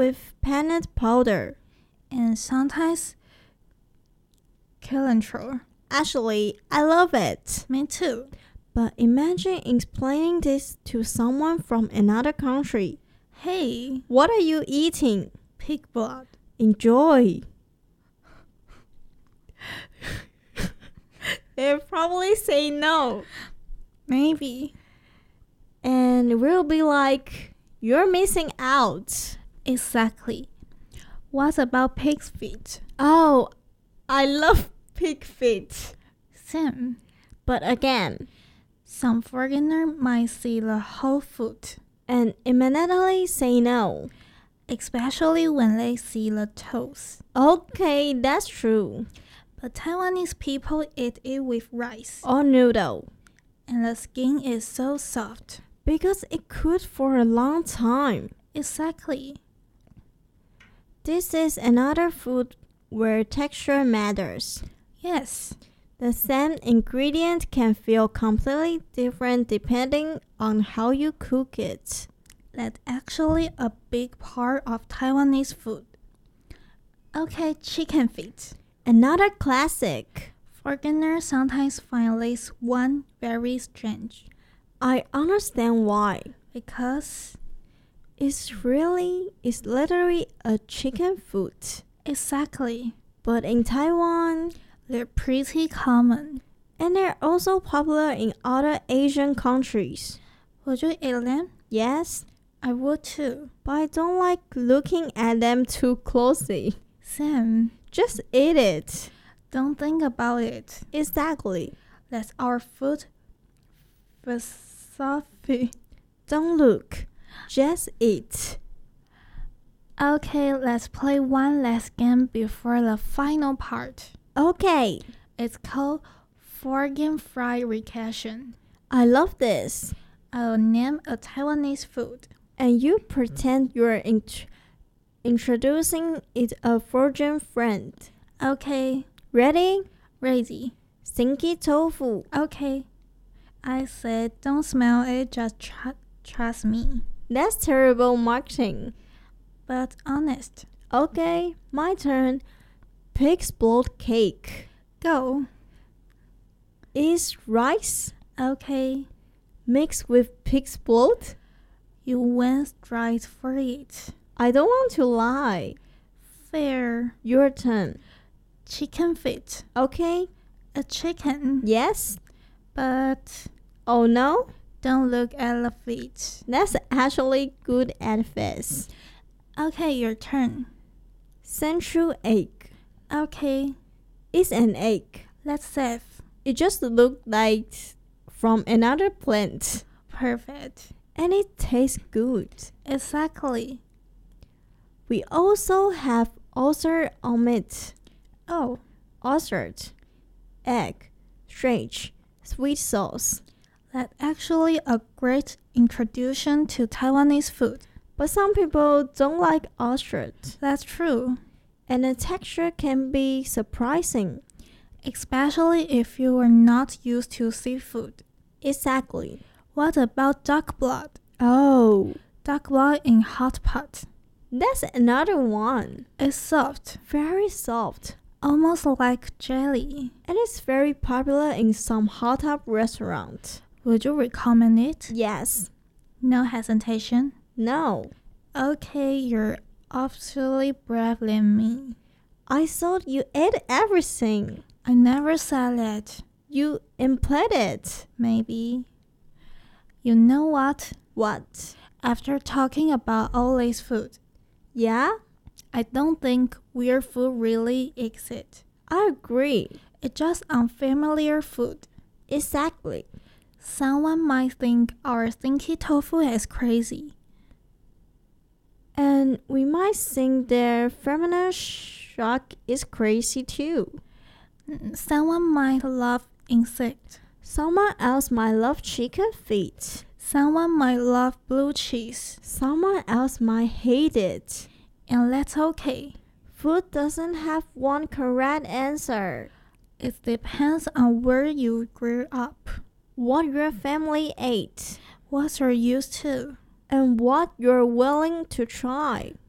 with peanut powder. And sometimes cilantro. Actually, I love it. Me too. But imagine explaining this to someone from another country. Hey, What are you eating? pig blood. Enjoy. They'll probably say no. Maybe. And we'll be like, you're missing out. Exactly. What about pig's feet? Oh, I love pig feet. Same. But again, Some foreigner might see the whole foot, and immediately say no. especially when they see the toes. Okay, that's true. But Taiwanese people eat it with rice, Or noodle. and the skin is so soft. Because it cooked for a long time. Exactly. This is another food where texture matters. Yes. The same ingredient can feel completely different depending on how you cook it. That's actually a big part of Taiwanese food. Okay, chicken feet. Another classic. Foreigners sometimes find this one very strange I understand why. because It's literally a chicken foot. exactly, But in Taiwan, they're pretty common. and they're also popular in other Asian countries. Would you eat them? Yes, I would too. but I don't like looking at them too closely. Sam, Just eat it. don't think about it. Exactly. That's our food philosophy. Don't look. Just eat. Okay, let's play one last game before the final part. Okay, It's called Foreign Fried Recassion. I love this. I'll name a Taiwanese food. And you pretend you're introducing it a virgin friend. Okay, Ready? ready. Stinky tofu. Okay. I said don't smell it, just trust me. That's terrible marketing. But honest. Okay, my turn. Pig's blood cake. Go. Is rice Okay. mixed with pig's blood? You went straight for it. I don't want to lie. Fair. Your turn. Chicken feet. Okay? A chicken. Yes? But Oh no? don't look at the feet. That's actually good advice. Okay, your turn. Central egg. Okay. It's an egg. Let's save. It just looked like from another plant. Perfect. And it tastes good. Exactly. We also have oyster omelet. Oh, Oyster, egg, strange, sweet sauce. that's actually a great introduction to Taiwanese food. But some people don't like ostrich, That's true. and the texture can be surprising. Especially if you are not used to seafood. Exactly. What about duck blood? Oh, Duck blood in hot pot. that's another one. It's soft, Very soft, almost like jelly. and it's very popular in some hot tub restaurants. Would you recommend it? Yes. No hesitation. No. Okay, you're absolutely brave than me. I thought you ate everything. I never said that. You implied it. Maybe. You know what? What? After talking about all this food, Yeah? I don't think weird food really exists. I agree. It's just unfamiliar food. Exactly. Someone might think our stinky tofu is crazy. And we might think their feminine shock is crazy too. Someone might love insect. Someone else might love chicken feet. Someone might love blue cheese. Someone else might hate it. And that's okay. Food doesn't have one correct answer. It depends on where you grew up, What your family ate, what you're used to. and what you're willing to try.